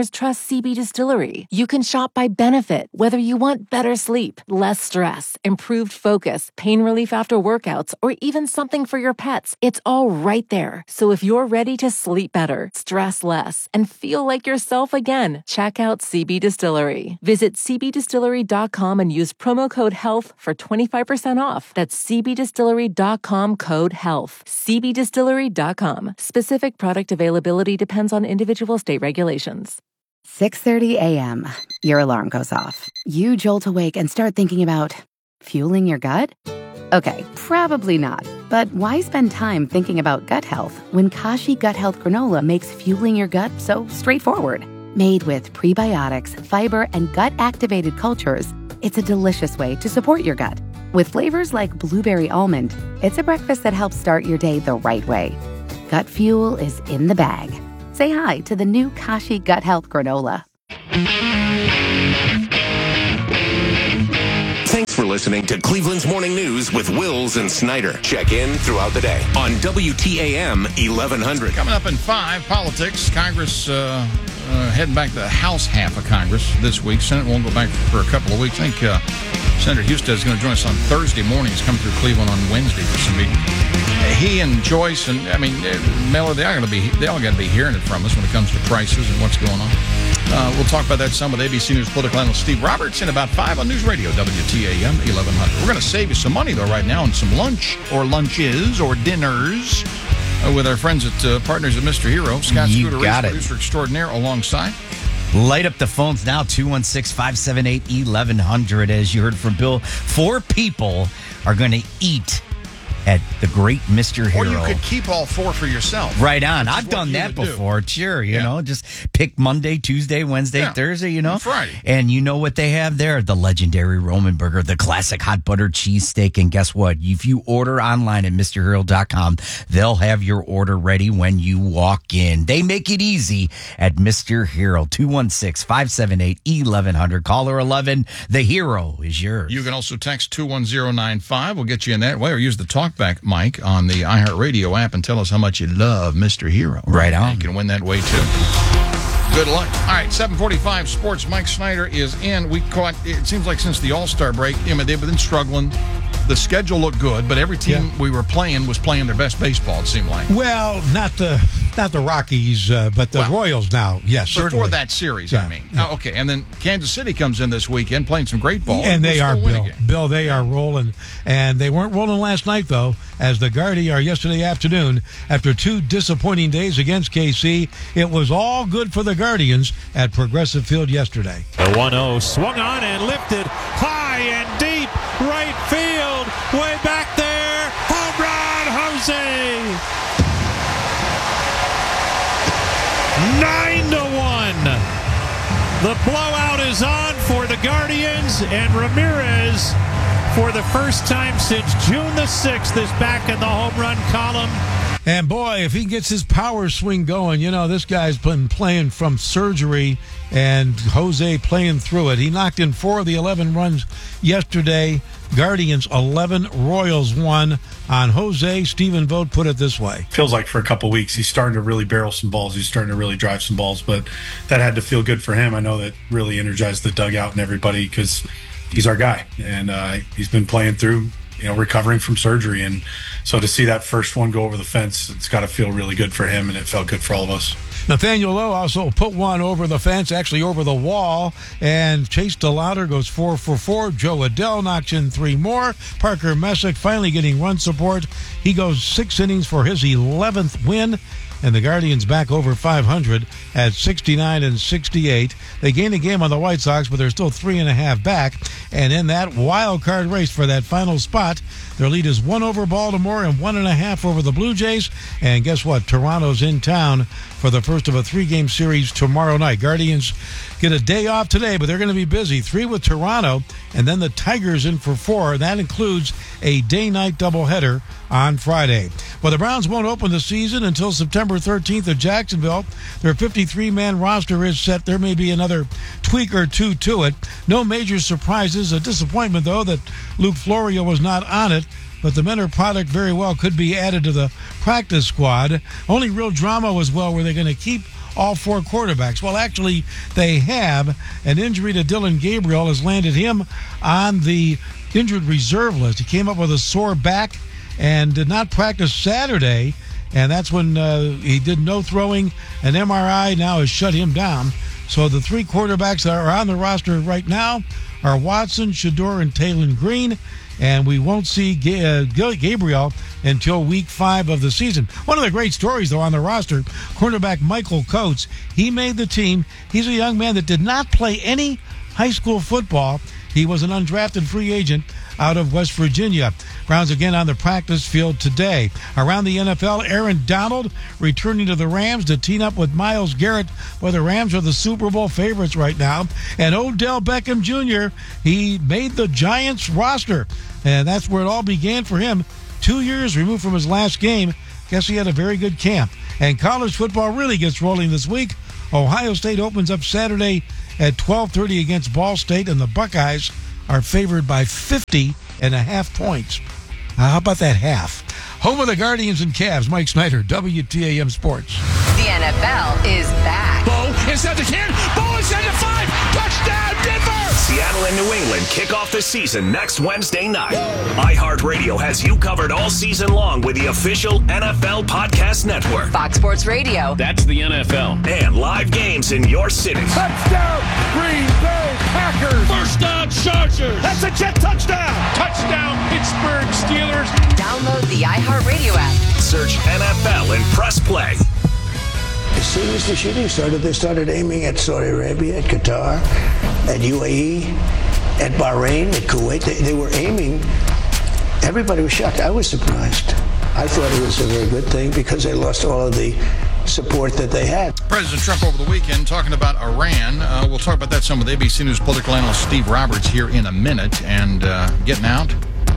customers trust C B Distillery. You can shop by benefit, whether you want better sleep, less stress, improved focus, pain relief after workouts, or even something for your pets. It's all right there. So if you're ready to sleep better, stress less, and feel like yourself again, check out C B Distillery. Visit c b distillery dot com and use promo code HEALTH for twenty-five percent off. That's c b distillery dot com code HEALTH. c b distillery dot com. Specific product availability depends on individual state regulations. six thirty a.m. Your alarm goes off. You jolt awake and start thinking about fueling your gut? Okay, probably not. But why spend time thinking about gut health when Kashi Gut Health Granola makes fueling your gut so straightforward? Made with prebiotics, fiber, and gut-activated cultures, it's a delicious way to support your gut. With flavors like blueberry almond, it's a breakfast that helps start your day the right way. Gut fuel is in the bag. Say hi to the new Kashi Gut Health Granola. Thanks for listening to Cleveland's Morning News with Wills and Snyder. Check in throughout the day on W T A M eleven hundred. Coming up in five, politics. Congress uh, uh, heading back to the House half of Congress this week. Senate won't go back for a couple of weeks. I think uh, Senator Husted is going to join us on Thursday morning. He's coming through Cleveland on Wednesday for some meeting. He and Joyce and, I mean, Miller, they all got to be, they all got to be hearing it from us when it comes to prices and what's going on. Uh, we'll talk about that some with A B C News political analyst Steve Roberts in about five on News Radio W T A M eleven hundred. We're going to save you some money, though, right now on some lunch or lunches or dinners uh, with our friends at uh, Partners at Mister Hero. Scott You Scooter, got it. producer extraordinaire, alongside. Light up the phones now, two one six, five seven eight, eleven hundred. As you heard from Bill, four people are going to eat at the great Mister Hero. Or you could keep all four for yourself. Right on. I've done that before. Do. Sure. You yeah. know, just pick Monday, Tuesday, Wednesday, yeah. Thursday, you know. And Friday. And you know what they have there? The legendary Roman burger, the classic hot butter cheesesteak. And guess what? If you order online at Mr Hero dot com, they'll have your order ready when you walk in. They make it easy at Mister Hero. two one six, five seven eight, eleven hundred. Caller eleven. The Hero is yours. You can also text two one zero nine five. We'll get you in that way. Or use the talk back mic on the iHeartRadio app and tell us how much you love Mister Hero. Right on. You can win that way, too. Good luck. All right, seven forty-five Sports. Mike Snyder is in. We caught, it seems like since the All-Star break, you know, they've been struggling. The schedule looked good, but every team yeah. we were playing was playing their best baseball, it seemed like. Well, not the not the Rockies, uh, but the well, Royals now. Yes, before certainly. that series, yeah. I mean. Yeah. Oh, okay, and then Kansas City comes in this weekend playing some great ball. And they are, Bill. Bill, they are rolling. And they weren't rolling last night, though, as the Guardy are yesterday afternoon. After two disappointing days against K C, it was all good for the Guardians at Progressive Field yesterday. The one oh swung on and lifted high and deep right field. Way back there. Home run, Jose. Nine to one. The blowout is on for the Guardians, and Ramirez, for the first time since June the sixth, is back in the home run column. And boy, if he gets his power swing going, you know, this guy's been playing from surgery, and Jose playing through it. He knocked in four of the eleven runs yesterday. Guardians eleven, Royals one. On Jose, Stephen Vogt put it this way. Feels like for a couple weeks he's starting to really barrel some balls. He's starting to really drive some balls, but that had to feel good for him. I know that really energized the dugout and everybody because he's our guy, and uh, he's been playing through, you know, recovering from surgery. And so to see that first one go over the fence, it's got to feel really good for him, and it felt good for all of us. Nathaniel Lowe also put one over the fence, actually over the wall, and Chase DeLauder goes four for four. Joe Adell knocks in three more. Parker Messick finally getting run support. He goes six innings for his eleventh win. And the Guardians back over five hundred at sixty-nine and sixty-eight. They gained a game on the White Sox, but they're still three and a half back. And in that wild card race for that final spot, their lead is one over Baltimore and one and a half over the Blue Jays. And guess what? Toronto's in town for the first of a three-game series tomorrow night. Guardians get a day off today, but they're going to be busy. Three with Toronto, and then the Tigers in for four. That includes a day-night doubleheader on Friday. Well, the Browns won't open the season until September thirteenth at Jacksonville. Their fifty-three man roster is set. There may be another tweak or two to it. No major surprises. A disappointment, though, that Luke Florio was not on it. But the Mentor product very well could be added to the practice squad. Only real drama was, well, were they going to keep all four quarterbacks. Well, actually, they have. An injury to Dylan Gabriel has landed him on the injured reserve list. He came up with a sore back and did not practice Saturday, and that's when uh, he did no throwing. An M R I now has shut him down. So the three quarterbacks that are on the roster right now are Watson, Shedeur, and Taylor Green, and we won't see Gabriel until week five of the season. One of the great stories, though, on the roster, cornerback Michael Coates. He made the team. He's a young man that did not play any high school football. He was an undrafted free agent out of West Virginia. Browns again on the practice field today. Around the N F L, Aaron Donald returning to the Rams to team up with Myles Garrett. Well, the Rams are the Super Bowl favorites right now. And Odell Beckham Junior, he made the Giants roster. And that's where it all began for him. Two years removed from his last game. Guess he had a very good camp. And college football really gets rolling this week. Ohio State opens up Saturday at twelve thirty against Ball State, and the Buckeyes are favored by fifty and a half points. Uh, how about that half? Home of the Guardians and Cavs, Mike Snyder, W T A M Sports. The N F L is back. Bo inside the ten. Bo inside the five. Touchdown, Denver! Seattle and New England kick off the season next Wednesday night. iHeartRadio has you covered all season long with the official N F L Podcast Network. Fox Sports Radio. That's the N F L. And live games in your city. Touchdown, Green Bay Packers. First down, Chargers. That's a Jet touchdown. Touchdown, Pittsburgh Steelers. Download the iHeartRadio app. Search N F L and press play. As soon as the shooting started, they started aiming at Saudi Arabia, at Qatar, at U A E, at Bahrain, at Kuwait. They, they were aiming. Everybody was shocked. I was surprised. I thought it was a very good thing because they lost all of the support that they had. President Trump over the weekend talking about Iran. Uh, we'll talk about that some with A B C News political analyst Steve Roberts here in a minute. And uh, getting out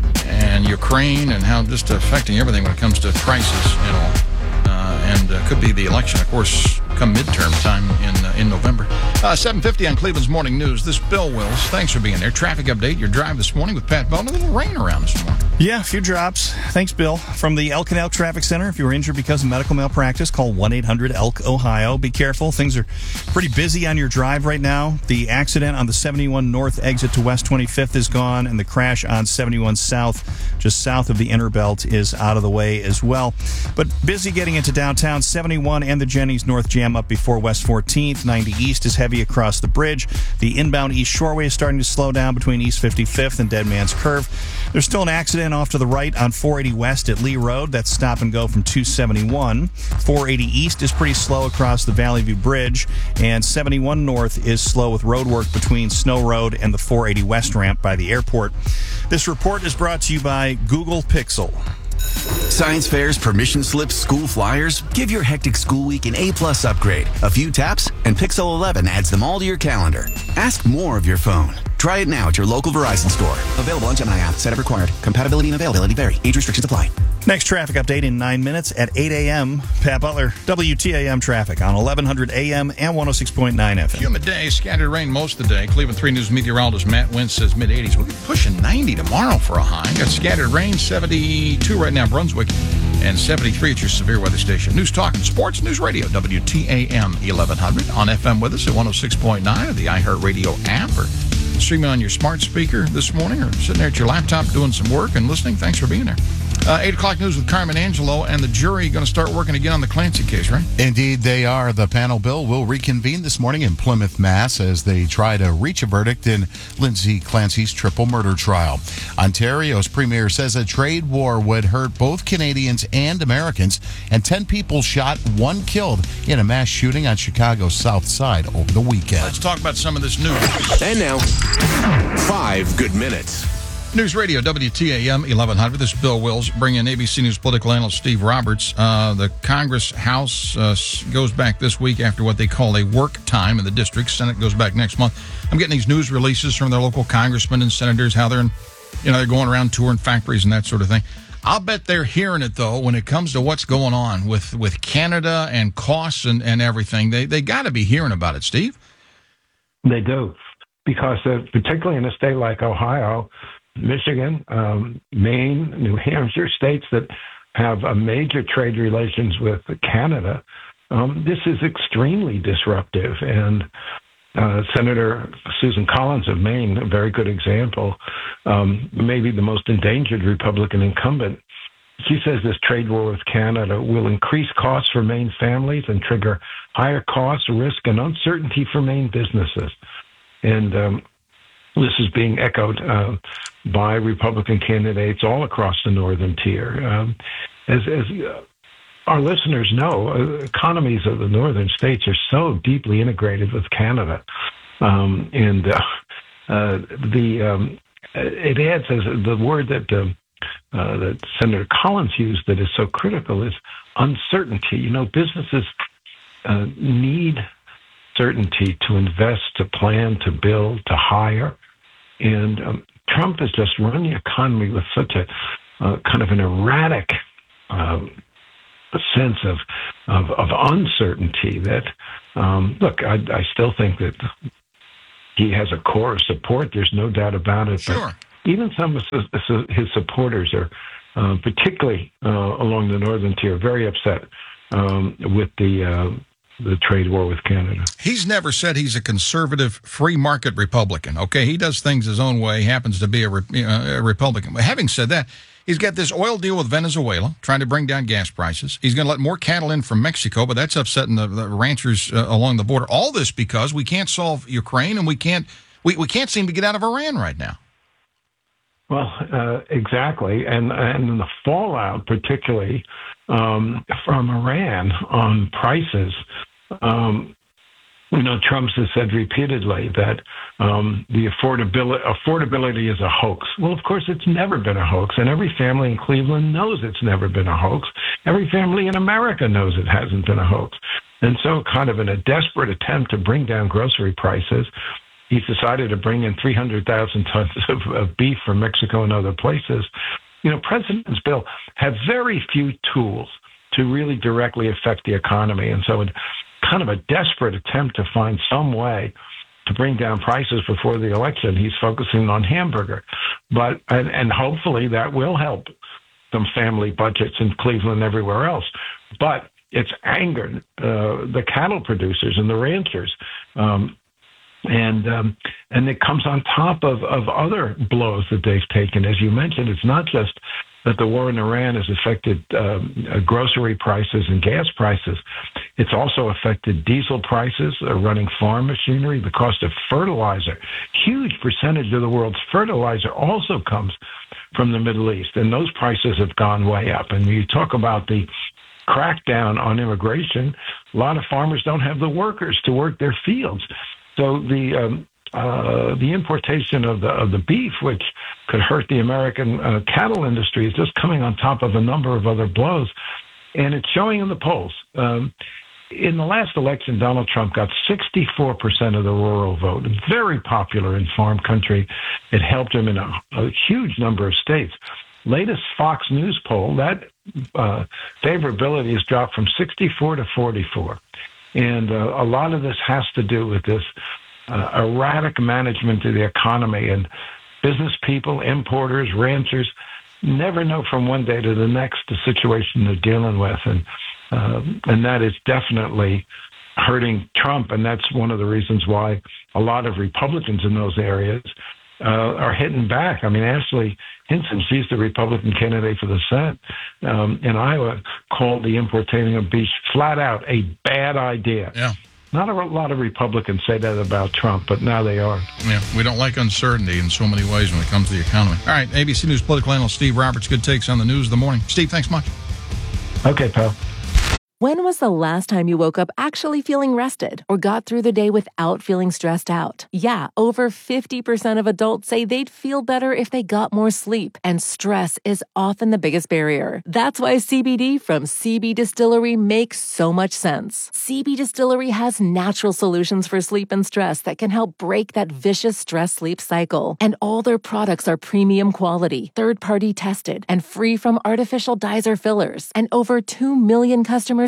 and Ukraine and how just affecting everything when it comes to crisis and all. Uh, and uh, could be the election, of course, come midterm time in uh, in November. Uh, seven fifty on Cleveland's Morning News. This is Bill Wills. Thanks for being there. Traffic update, your drive this morning with Pat Bell. A little rain around this morning. Yeah, a few drops. Thanks, Bill. From the Elk and Elk Traffic Center, if you were injured because of medical malpractice, call one eight hundred elk ohio. Be careful. Things are pretty busy on your drive right now. The accident on the seventy-one North exit to West twenty-fifth is gone, and the crash on seventy-one South, just south of the Inner Belt, is out of the way as well. But busy getting into downtown. seventy-one and the Jennings North jam up before West fourteenth. ninety East is heavy across the bridge. The inbound East Shoreway is starting to slow down between East fifty-fifth and Dead Man's Curve. There's still an accident off to the right on four eighty West at Lee Road. That's stop and go from two seventy-one. four eighty East is pretty slow across the Valley View Bridge, and seventy-one North is slow with road work between Snow Road and the four eighty West ramp by the airport. This report is brought to you by Google Pixel. Science fairs, permission slips, school flyers. Give your hectic school week an A-plus upgrade. A few taps, and Pixel eleven adds them all to your calendar. Ask more of your phone. Try it now at your local Verizon store. Available on Gemini app. Setup required. Compatibility and availability vary. Age restrictions apply. Next traffic update in nine minutes at eight a.m. Pat Butler, W T A M traffic on eleven hundred A M and one oh six point nine F M. Humid day, scattered rain most of the day. Cleveland three News meteorologist Matt Wentz says mid eighties. We'll be pushing ninety tomorrow for a high. Got scattered rain, seventy-two right now, Brunswick, and seventy-three at your severe weather station. News Talk and Sports News Radio, W T A M eleven hundred. On F M with us at one oh six point nine or the iHeartRadio app, or streaming on your smart speaker this morning, or sitting there at your laptop doing some work and listening. Thanks for being there. Uh, eight o'clock news with Carmen Angelo, and the jury going to start working again on the Clancy case, right? Indeed, they are. The panel, Bill, will reconvene this morning in Plymouth, Mass, as they try to reach a verdict in Lindsay Clancy's triple murder trial. Ontario's premier says a trade war would hurt both Canadians and Americans, and ten people shot, one killed in a mass shooting on Chicago's South Side over the weekend. Let's talk about some of this news. And now, five good minutes. News Radio, W T A M eleven hundred. This is Bill Wills, bringing A B C News political analyst Steve Roberts. Uh, the Congress House uh, goes back this week after what they call a work time in the district. Senate goes back next month. I'm getting these news releases from their local congressmen and senators, how they're, in, you know, they're going around touring factories and that sort of thing. I'll bet they're hearing it, though, when it comes to what's going on with, with Canada and costs and, and everything. They they got to be hearing about it, Steve. They do, because uh, particularly in a state like Ohio, Michigan, um, Maine, New Hampshire, states that have a major trade relations with Canada, Um, this is extremely disruptive. And uh, Senator Susan Collins of Maine, a very good example, um, maybe the most endangered Republican incumbent. She says this trade war with Canada will increase costs for Maine families and trigger higher costs, risk, and uncertainty for Maine businesses. And um, this is being echoed uh, by Republican candidates all across the northern tier. Um, as as uh, our listeners know, uh, economies of the northern states are so deeply integrated with Canada. Um, and uh, uh, the um, it adds as the word that um, Uh, that Senator Collins used that is so critical is uncertainty. You know, businesses uh, need certainty to invest, to plan, to build, to hire. And um, Trump has just run the economy with such a uh, kind of an erratic um, sense of, of, of uncertainty that, um, look, I, I still think that he has a core of support. There's no doubt about it. Sure. But even some of his supporters are, uh, particularly uh, along the northern tier, very upset um, with the uh, the trade war with Canada. He's never said he's a conservative, free market Republican. Okay, he does things his own way. He happens to be a, re- uh, a Republican. But having said that, he's got this oil deal with Venezuela, trying to bring down gas prices. He's going to let more cattle in from Mexico, but that's upsetting the, the ranchers uh, along the border. All this because we can't solve Ukraine and we can't we, we can't seem to get out of Iran right now. Well, uh, exactly, and and the fallout, particularly um, from Iran on prices. Um, you know, Trump has said repeatedly that um, the affordability affordability is a hoax. Well, of course, it's never been a hoax, and every family in Cleveland knows it's never been a hoax. Every family in America knows it hasn't been a hoax, and so, kind of in a desperate attempt to bring down grocery prices, he's decided to bring in three hundred thousand tons of, of beef from Mexico and other places. You know, President's bill had very few tools to really directly affect the economy. And so in kind of a desperate attempt to find some way to bring down prices before the election, he's focusing on hamburger. But and, and hopefully that will help some family budgets in Cleveland and everywhere else. But it's angered uh, the cattle producers and the ranchers. Um, And um, and it comes on top of, of other blows that they've taken. As you mentioned, it's not just that the war in Iran has affected um, grocery prices and gas prices. It's also affected diesel prices, uh, running farm machinery, the cost of fertilizer. Huge percentage of the world's fertilizer also comes from the Middle East, and those prices have gone way up. And you talk about the crackdown on immigration, a lot of farmers don't have the workers to work their fields. So the um, uh, the importation of the of the beef, which could hurt the American uh, cattle industry, is just coming on top of a number of other blows, and it's showing in the polls. Um, in the last election, Donald Trump got sixty-four percent of the rural vote, very popular in farm country. It helped him in a, a huge number of states. Latest Fox News poll, that uh, favorability has dropped from sixty-four to forty-four. And uh, a lot of this has to do with this uh, erratic management of the economy, and business people, importers, ranchers never know from one day to the next the situation they're dealing with. And, uh, and that is definitely hurting Trump. And that's one of the reasons why a lot of Republicans in those areas uh, are hitting back. I mean, Ashley Hinson, she's the Republican candidate for the Senate um, in Iowa, called the importing of beef flat out a bad idea. Yeah. Not a lot of Republicans say that about Trump, but now they are. Yeah, we don't like uncertainty in so many ways when it comes to the economy. All right, A B C News political analyst Steve Roberts, good takes on the news of the morning. Steve, thanks much. Okay, pal. When was the last time you woke up actually feeling rested or got through the day without feeling stressed out? Yeah, over fifty percent of adults say they'd feel better if they got more sleep, and stress is often the biggest barrier. That's why C B D from C B Distillery makes so much sense. C B Distillery has natural solutions for sleep and stress that can help break that vicious stress-sleep cycle. And all their products are premium quality, third-party tested, and free from artificial dyes or fillers. And over two million customers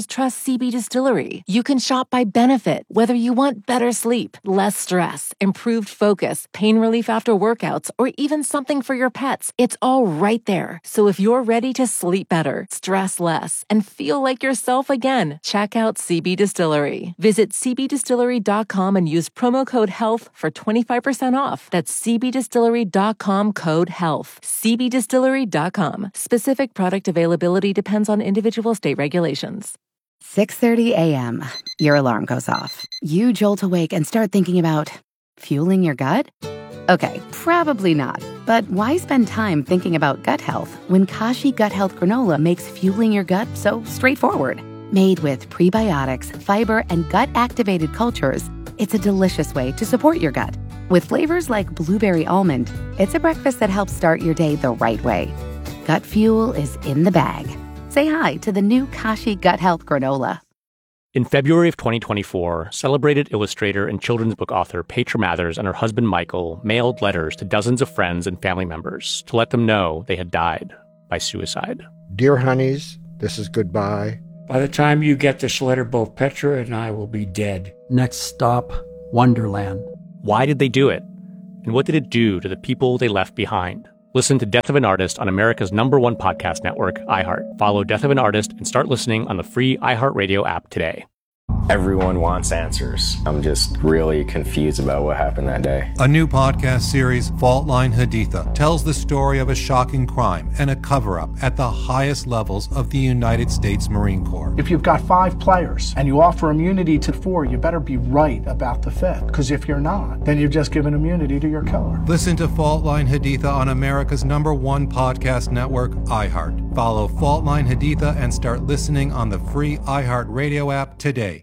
customers trust C B Distillery. You can shop by benefit, whether you want better sleep, less stress, improved focus, pain relief after workouts, or even something for your pets. It's all right there. So if you're ready to sleep better, stress less, and feel like yourself again, check out C B Distillery. Visit c b distillery dot com and use promo code HEALTH for twenty-five percent off. That's c b distillery dot com code HEALTH. c b distillery dot com. Specific product availability depends on individual state regulations. six thirty a.m. Your alarm goes off. You jolt awake and start thinking about fueling your gut? Okay, probably not. But why spend time thinking about gut health when Kashi Gut Health Granola makes fueling your gut so straightforward? Made with prebiotics, fiber, and gut-activated cultures, it's a delicious way to support your gut. With flavors like blueberry almond, it's a breakfast that helps start your day the right way. Gut fuel is in the bag. Say hi to the new Kashi Gut Health Granola. In February of twenty twenty-four, celebrated illustrator and children's book author Petra Mathers and her husband Michael mailed letters to dozens of friends and family members to let them know they had died by suicide. Dear honeys, this is goodbye. By the time you get this letter, both Petra and I will be dead. Next stop, Wonderland. Why did they do it? And what did it do to the people they left behind? Listen to Death of an Artist on America's number one podcast network, iHeart. Follow Death of an Artist and start listening on the free iHeartRadio app today. Everyone wants answers. I'm just really confused about what happened that day. A new podcast series, Fault Line Haditha, tells the story of a shocking crime and a cover-up at the highest levels of the United States Marine Corps. If you've got five players and you offer immunity to four, you better be right about the fifth. Because if you're not, then you've just given immunity to your killer. Listen to Fault Line Haditha on America's number one podcast network, iHeart. Follow Fault Line Haditha and start listening on the free iHeart Radio app today.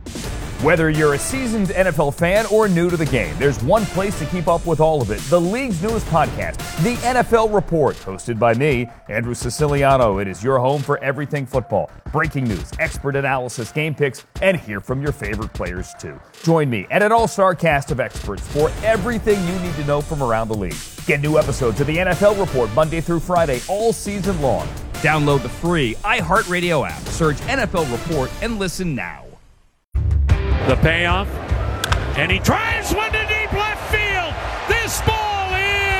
Whether you're a seasoned N F L fan or new to the game, there's one place to keep up with all of it. The league's newest podcast, The N F L Report, hosted by me, Andrew Siciliano. It is your home for everything football. Breaking news, expert analysis, game picks, and hear from your favorite players too. Join me and an all-star cast of experts for everything you need to know from around the league. Get new episodes of The N F L Report Monday through Friday all season long. Download the free iHeartRadio app, search N F L Report, and listen now. The payoff, and he drives one to deep left field. This ball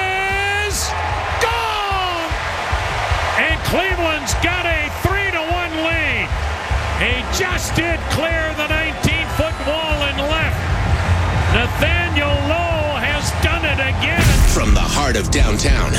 is gone, and Cleveland's got a three to one lead. He just did clear the nineteen-foot wall and left. Nathaniel Lowe has done it again. From the heart of downtown,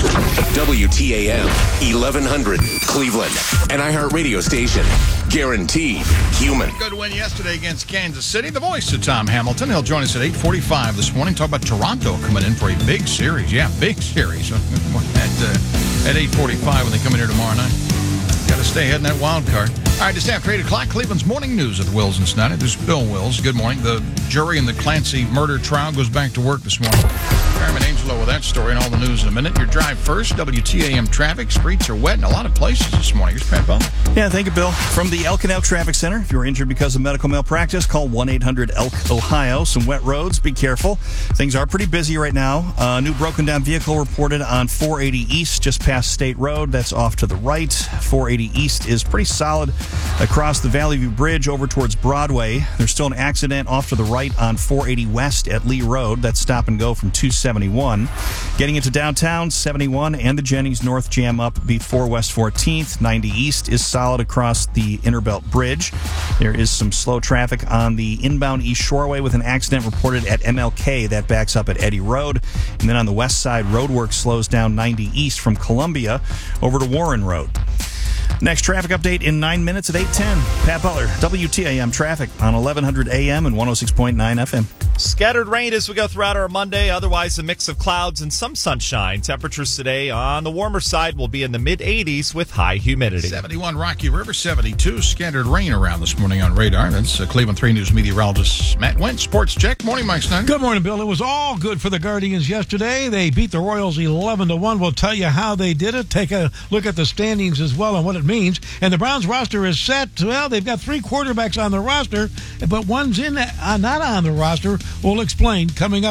W T A M, eleven hundred, Cleveland, an iHeart radio station. Guaranteed human. Good win yesterday against Kansas City. The voice of Tom Hamilton. He'll join us at eight forty-five this morning. Talk about Toronto coming in for a big series. Yeah, big series. at uh, at eight forty-five when they come in here tomorrow night. Got to stay ahead in that wild card. All right, just after eight o'clock, Cleveland's morning news at Wills and Snyder. There's Bill Wills. Good morning. The jury in the Clancy murder trial goes back to work this morning. Carmen Angelo with that story and all the news in a minute. Your drive first, W T A M traffic. Streets are wet in a lot of places this morning. Here's Pat Bell. Yeah, thank you, Bill. From the Elk and Elk Traffic Center, if you're injured because of medical malpractice, call one eight hundred elk ohio. Some wet roads. Be careful. Things are pretty busy right now. A uh, new broken down vehicle reported on four eighty East, just past State Road. That's off to the right. four eighty East is pretty solid across the Valley View Bridge over towards Broadway. There's still an accident off to the right on four eighty West at Lee Road. That's stop and go from two seventy-one. Getting into downtown, seventy-one and the Jennings North jam up before West fourteenth. ninety East is solid across the Interbelt Bridge. There is some slow traffic on the inbound East Shoreway with an accident reported at M L K. That backs up at Eddy Road. And then on the west side, roadwork slows down ninety East from Columbia over to Warren Road. Next traffic update in nine minutes at eight ten. Pat Butler, W T A M traffic on eleven hundred A M and one oh six point nine F M. Scattered rain as we go throughout our Monday. Otherwise, a mix of clouds and some sunshine. Temperatures today on the warmer side will be in the mid eighties with high humidity. seventy-one Rocky River, seventy-two. Scattered rain around this morning on radar. That's uh, Cleveland three News meteorologist Matt Wentz. Sports Check. Morning, Mike Snyder. Good morning, Bill. It was all good for the Guardians yesterday. They beat the Royals eleven to one. We'll tell you how they did it. Take a look at the standings as well and what it means. And the Browns roster is set. Well, they've got three quarterbacks on the roster, but one's in uh, not on the roster. We'll explain coming up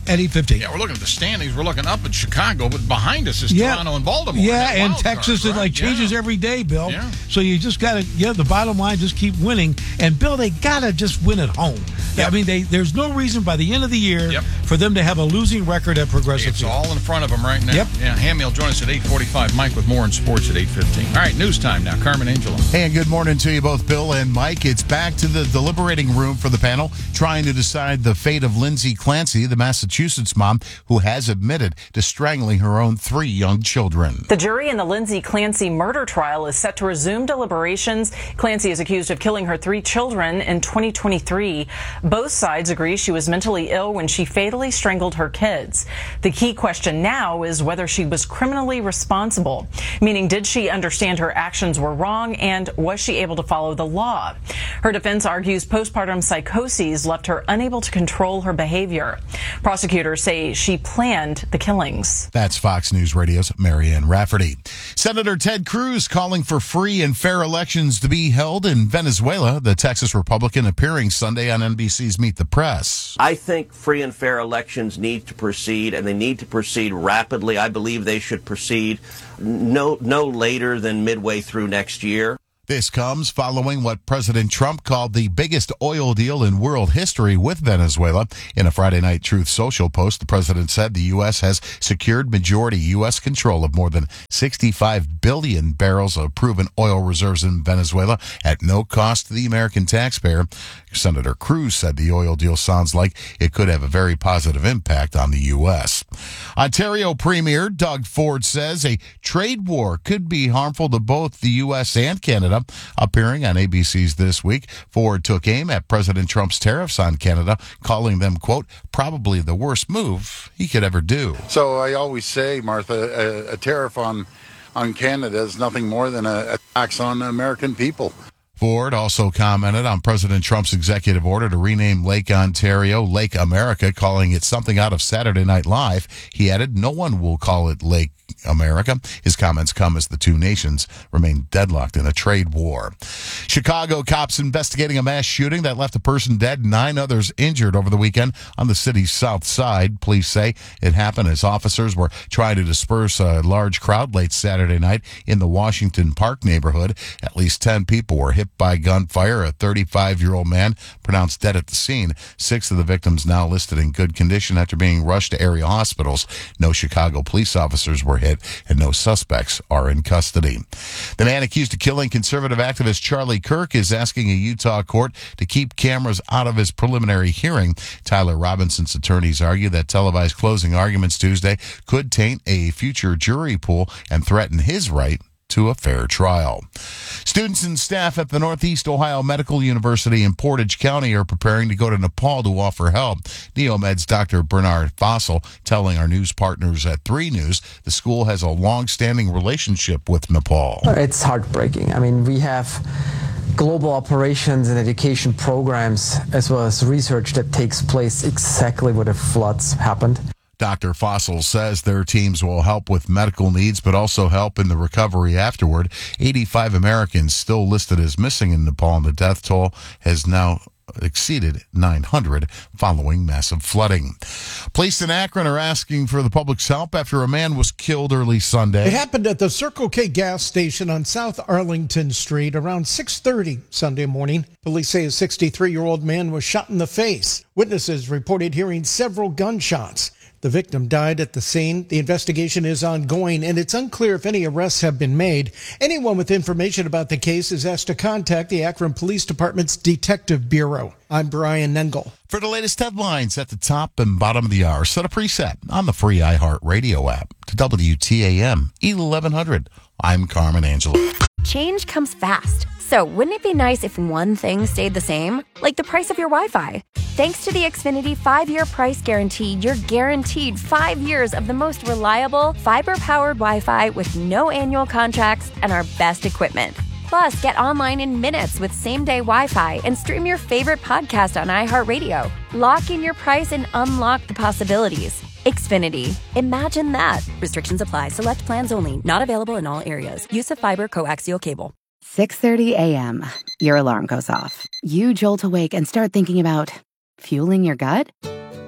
At eight fifteen. Yeah, we're looking at the standings. We're looking up at Chicago, but behind us is Yeah. Toronto and Baltimore. Yeah, That and wild Texas, card, it right? like changes Yeah. every day, Bill. Yeah. So you just got to, yeah, the bottom line, just keep winning. And, Bill, they got to just win at home. I mean, they there's no reason by the end of the year Yep. for them to have a losing record at Progressive It's Field. all in front of them right now. Yep. Yeah, Hammy will join us at eight forty-five. Mike with more in sports at eight fifteen. All right, news time now. Carmen Angelo. Hey, and good morning to you both, Bill and Mike. It's back to the deliberating room for the panel, trying to decide the fate of Lindsay Clancy, the Massachusetts mom who has admitted to strangling her own three young children. The jury in the Lindsay Clancy murder trial is set to resume deliberations. Clancy is accused of killing her three children in twenty twenty-three. Both sides agree she was mentally ill when she fatally strangled her kids. The key question now is whether she was criminally responsible, meaning did she understand her actions were wrong and was she able to follow the law? Her defense argues postpartum psychoses left her unable to control her behavior. Prosecutors say she planned the killings. That's Fox News Radio's Marianne Rafferty. Senator Ted Cruz calling for free and fair elections to be held in Venezuela. The Texas Republican appearing Sunday on N B C's Meet the Press. I think free and fair elections need to proceed, and they need to proceed rapidly. I believe they should proceed no no later than midway through next year. This comes following what President Trump called the biggest oil deal in world history with Venezuela. In a Friday Night Truth Social post, the president said the U S has secured majority U S control of more than sixty-five billion barrels of proven oil reserves in Venezuela at no cost to the American taxpayer. Senator Cruz said the oil deal sounds like it could have a very positive impact on the U S. Ontario Premier Doug Ford says a trade war could be harmful to both the U S and Canada. Appearing on A B C's This Week, Ford took aim at President Trump's tariffs on Canada, calling them, quote, probably the worst move he could ever do. So I always say, Martha, a, a tariff on, on Canada is nothing more than a, a tax on the American people. Ford also commented on President Trump's executive order to rename Lake Ontario Lake America, calling it something out of Saturday Night Live. He added, no one will call it Lake America. His comments come as the two nations remain deadlocked in a trade war. Chicago cops investigating a mass shooting that left a person dead, nine others injured over the weekend on the city's south side. Police say it happened as officers were trying to disperse a large crowd late Saturday night in the Washington Park neighborhood. At least ten people were hit by gunfire. A thirty-five-year-old man pronounced dead at the scene. Six of the victims now listed in good condition after being rushed to area hospitals. No Chicago police officers were hit, and no suspects are in custody. The man accused of killing conservative activist Charlie Kirk is asking a Utah court to keep cameras out of his preliminary hearing. Tyler Robinson's attorneys argue that televised closing arguments Tuesday could taint a future jury pool and threaten his right to a fair trial. Students and staff at the Northeast Ohio Medical University in Portage County are preparing to go to Nepal to offer help. NeoMed's Doctor Bernard Fossil telling our news partners at three News the school has a long-standing relationship with Nepal. It's heartbreaking. I mean, we have global operations and education programs as well as research that takes place exactly where the floods happened. Doctor Fossil says their teams will help with medical needs, but also help in the recovery afterward. eighty-five Americans still listed as missing in Nepal, and the death toll has now exceeded nine hundred following massive flooding. Police in Akron are asking for the public's help after a man was killed early Sunday. It happened at the Circle K gas station on South Arlington Street around six thirty Sunday morning. Police say a sixty-three-year-old man was shot in the face. Witnesses reported hearing several gunshots. The victim died at the scene. The investigation is ongoing, and it's unclear if any arrests have been made. Anyone with information about the case is asked to contact the Akron Police Department's Detective Bureau. I'm Brian Nengel. For the latest headlines at the top and bottom of the hour, set a preset on the free iHeartRadio app to W T A M eleven hundred. I'm Carmen Angelo. Change comes fast. So wouldn't it be nice if one thing stayed the same? Like the price of your Wi-Fi. Thanks to the Xfinity five-year price guarantee, you're guaranteed five years of the most reliable, fiber-powered Wi-Fi with no annual contracts and our best equipment. Plus, get online in minutes with same-day Wi-Fi and stream your favorite podcast on iHeartRadio. Lock in your price and unlock the possibilities. Xfinity. Imagine that. Restrictions apply. Select plans only. Not available in all areas. Use of fiber coaxial cable. six thirty a.m. Your alarm goes off. You jolt awake and start thinking about fueling your gut?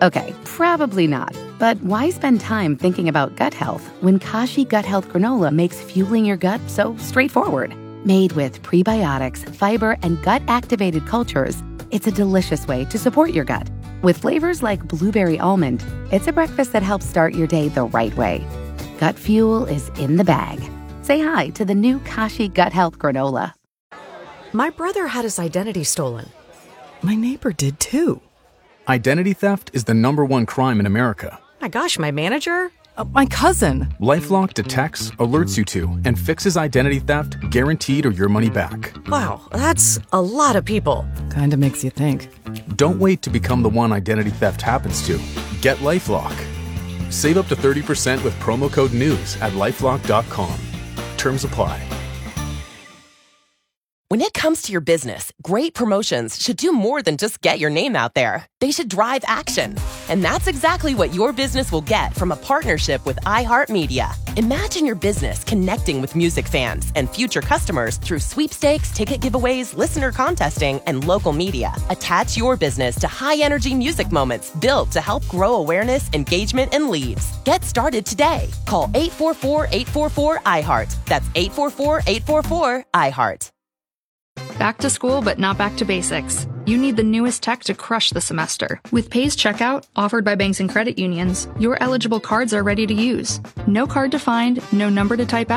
Okay, probably not. But why spend time thinking about gut health when Kashi Gut Health Granola makes fueling your gut so straightforward? Made with prebiotics, fiber, and gut-activated cultures, it's a delicious way to support your gut. With flavors like blueberry almond, it's a breakfast that helps start your day the right way. Gut fuel is in the bag. Say hi to the new Kashi Gut Health Granola. My brother had his identity stolen. My neighbor did too. Identity theft is the number one crime in America. My gosh, my manager? Uh, my cousin. LifeLock detects, alerts you to, and fixes identity theft guaranteed or your money back. Wow, that's a lot of people. Kinda makes you think. Don't wait to become the one identity theft happens to. Get LifeLock. Save up to thirty percent with promo code NEWS at lifelock dot com. Terms apply. When it comes to your business, great promotions should do more than just get your name out there. They should drive action. And that's exactly what your business will get from a partnership with iHeartMedia. Imagine your business connecting with music fans and future customers through sweepstakes, ticket giveaways, listener contesting, and local media. Attach your business to high-energy music moments built to help grow awareness, engagement, and leads. Get started today. Call eight four four, eight four four, I heart. That's eight four four, eight four four, I heart. Back to school, but not back to basics. You need the newest tech to crush the semester. With Pays Checkout, offered by banks and credit unions, your eligible cards are ready to use. No card to find, no number to type out.